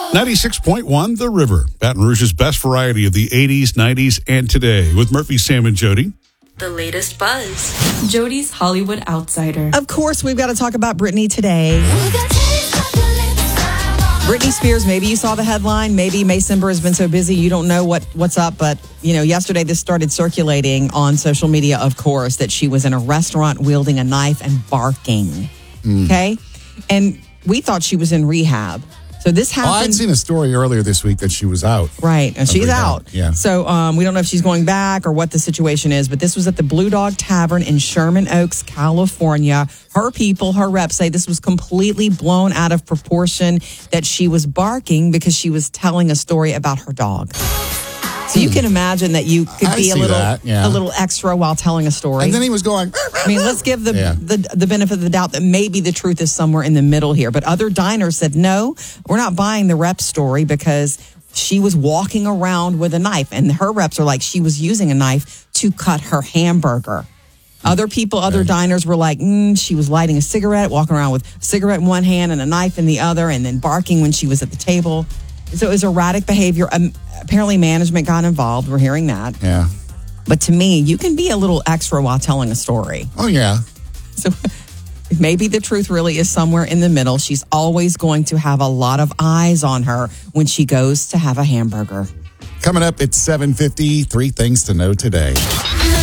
96.1 The River, Baton Rouge's best variety of the 80s, 90s, and today with Murphy, Sam, and Jody. The latest buzz. Jody's Hollywood Outsider. Of course, we've got to talk about Britney today. Britney Spears, maybe you saw the headline. Maybe Mason Burr has been so busy you don't know what's up. But, yesterday this started circulating on social media, of course, that she was in a restaurant wielding a knife and barking. Okay? And we thought she was in rehab. So this happened. I'd seen a story earlier this week that she was out. Right. And she's out. Yeah. So we don't know if she's going back or what the situation is, but this was at the Blue Dog Tavern in Sherman Oaks, California. Her people, her reps say this was completely blown out of proportion, that she was barking because she was telling a story about her dog. So you can imagine that you could be a little extra while telling a story. And then he was going. I mean, let's give the benefit of the doubt that maybe the truth is somewhere in the middle here. But other diners said, no, we're not buying the rep story because she was walking around with a knife. And her reps are like, she was using a knife to cut her hamburger. Other diners were like, she was lighting a cigarette, walking around with a cigarette in one hand and a knife in the other, and then barking when she was at the table. So it was erratic behavior. Apparently management got involved. We're hearing that. Yeah. But to me, you can be a little extra while telling a story. Oh, yeah. So maybe the truth really is somewhere in the middle. She's always going to have a lot of eyes on her when she goes to have a hamburger. Coming up at 7:50, 3 things to know today.